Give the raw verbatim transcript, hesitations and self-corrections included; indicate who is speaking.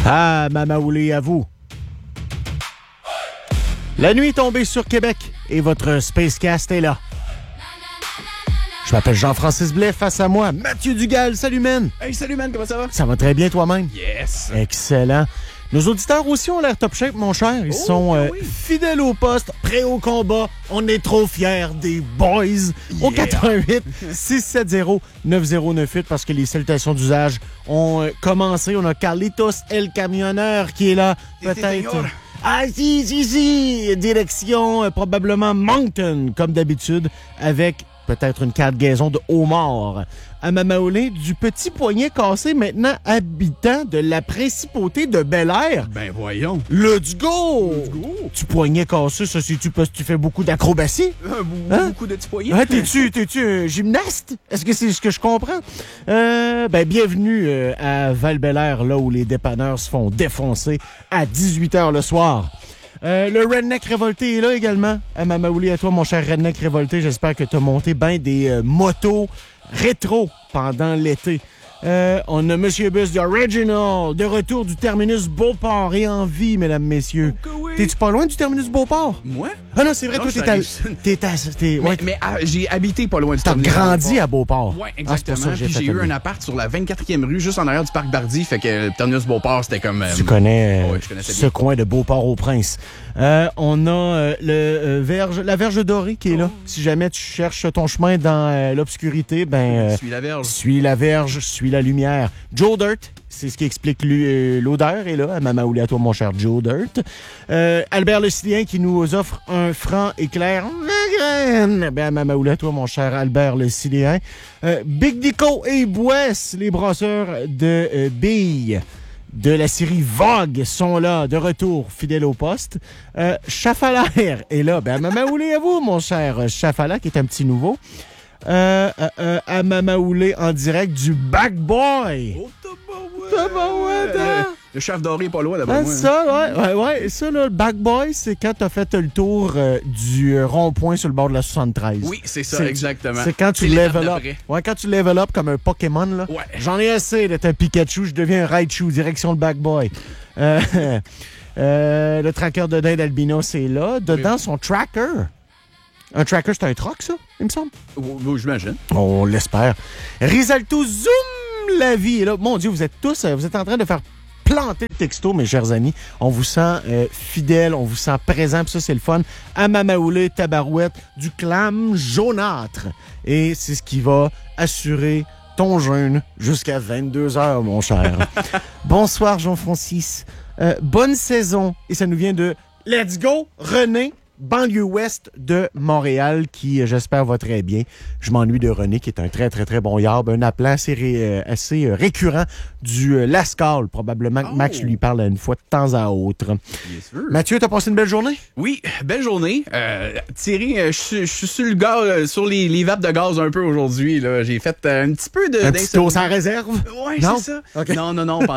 Speaker 1: Ah, Mamaoulé, à vous. La nuit est tombée sur Québec et votre Spacecast est là. Je m'appelle Jean-Francis Blais, face à moi, Mathieu Dugal. Salut, man.
Speaker 2: Hey, salut, man, comment ça va?
Speaker 1: Ça va très bien, toi-même?
Speaker 2: Yes.
Speaker 1: Excellent. Nos auditeurs aussi ont l'air top shape, mon cher. Ils
Speaker 2: oh,
Speaker 1: sont euh,
Speaker 2: oui.
Speaker 1: fidèles au poste, prêts au combat. On est trop fiers des boys. Yeah. Au quatre un huit, six sept zéro, neuf zéro neuf huit parce que les salutations d'usage ont euh, commencé. On a Carlitos El Camionneur qui est là. Peut-être... Ah si, si, si! Direction euh, probablement Moncton, comme d'habitude, avec peut-être une cargaison de homards. À Mamaoulé, du petit poignet cassé, maintenant habitant de la principauté de Bel-Air.
Speaker 2: Ben voyons.
Speaker 1: Let's go!
Speaker 2: Let's go!
Speaker 1: Tu poignet cassé, ça c'est-tu parce que tu fais beaucoup d'acrobatie?
Speaker 2: Euh, beaucoup,
Speaker 1: hein?
Speaker 2: beaucoup de petits poignets.
Speaker 1: Ah, t'es-tu, t'es-tu un gymnaste? Est-ce que c'est ce que je comprends? Euh, ben, bienvenue euh, à Val-Belair, là où les dépanneurs se font défoncer à dix-huit heures le soir. Euh, le Redneck Révolté est là également. À Mamaoulé, à toi, mon cher Redneck Révolté. J'espère que tu as monté bien des euh, motos rétro pendant l'été. Euh, on a Monsieur Bus, The Original, de retour du terminus Beauport et en vie, mesdames, messieurs.
Speaker 2: Okay, oui.
Speaker 1: T'es-tu pas loin du terminus Beauport?
Speaker 2: Moi?
Speaker 1: Ah non, c'est vrai,
Speaker 2: non,
Speaker 1: toi, t'es à... T'es à... T'es...
Speaker 2: Mais,
Speaker 1: Ouais.
Speaker 2: mais ah, j'ai habité pas loin du
Speaker 1: T'as
Speaker 2: terminus
Speaker 1: grandi
Speaker 2: Beauport.
Speaker 1: à Beauport.
Speaker 2: Oui,
Speaker 1: Ah,
Speaker 2: exactement.
Speaker 1: c'est pour ça que j'ai
Speaker 2: Puis
Speaker 1: fait
Speaker 2: j'ai eu
Speaker 1: le-
Speaker 2: un appart sur la vingt-quatrième rue, juste en arrière du parc Bardi. Fait que le terminus Beauport, c'était comme... euh,
Speaker 1: Tu connais euh,
Speaker 2: ouais, je connaissais
Speaker 1: ce
Speaker 2: bien.
Speaker 1: coin de Beauport-au-Prince. Euh, on a euh, le, euh, verge, la Verge Dorée qui est là. Si jamais tu cherches ton chemin dans euh, l'obscurité, ben... euh,
Speaker 2: Suis la verge.
Speaker 1: suis la verge, suis la lumière. Joe Dirt, c'est ce qui explique lui, euh, l'odeur, est là. À Mamaoulé, à toi, mon cher Joe Dirt. Euh, Albert Le Silien qui nous offre un franc éclair. Ben, à Mamaoulé, à toi, mon cher Albert Le Silien. Euh, Big Dico et Boisse, les brasseurs de euh, billes de la série Vogue sont là, de retour, fidèles au poste. Euh, Chafalaire est là. Ben, à Mamaoulé, à vous, mon cher Chafalaire, qui est un petit nouveau. Euh, euh, euh, à Mamaoulé, en direct du Back Boy.
Speaker 2: Oh, tabarouette!
Speaker 1: Tabarouette, hein?
Speaker 2: Le chef doré est pas loin là-bas.
Speaker 1: Hein,
Speaker 2: moi, hein.
Speaker 1: ça, ouais, ouais, ouais. Ça, là, le Back Boy, c'est quand t'as fait le tour euh, du euh, rond-point sur le bord de la soixante-treize.
Speaker 2: Oui, c'est ça,
Speaker 1: C'est-
Speaker 2: exactement.
Speaker 1: C'est quand tu
Speaker 2: C'est l'étape
Speaker 1: level up.
Speaker 2: d'après.
Speaker 1: Ouais, quand tu level up comme un Pokémon, là.
Speaker 2: Ouais.
Speaker 1: J'en ai assez d'être un Pikachu, je deviens un Raichu, direction le Back Boy. Euh, euh, le tracker de dinde albino, c'est là. Dedans, son tracker. Un tracker, c'est un truck, ça, il me semble.
Speaker 2: Oui, oui, j'imagine.
Speaker 1: On l'espère. Risalto Zoom la vie. Et là, mon Dieu, vous êtes tous, euh, vous êtes en train de faire planter le texto, mes chers amis. On vous sent euh, fidèle, on vous sent présent, puis ça, c'est le fun. À Mamaoulé, tabarouette, du clam jaunâtre. Et c'est ce qui va assurer ton jeûne jusqu'à vingt-deux heures, mon cher. Bonsoir, Jean-Francis. Euh, bonne saison. Et ça nous vient de Let's Go, René, banlieue ouest de Montréal, qui, euh, j'espère, va très bien. Je m'ennuie de René, qui est un très, très, très bon yarb, un appelant assez, ré- euh, assez euh, récurrent du euh, Lascaux. Probablement que
Speaker 2: Oh.
Speaker 1: Max lui parle une fois de temps à autre.
Speaker 2: Yes, sir.
Speaker 1: Mathieu, t'as passé une belle journée?
Speaker 2: Oui, belle journée. Euh, Thierry, euh, je suis- je suis sur le gaz, euh, sur les, les vapes de gaz un peu aujourd'hui. Là. J'ai fait euh, un petit peu de...
Speaker 1: Un petit tour sans réserve?
Speaker 2: Ouais,
Speaker 1: Non?
Speaker 2: c'est ça.
Speaker 1: Ok.
Speaker 2: Non, non, non,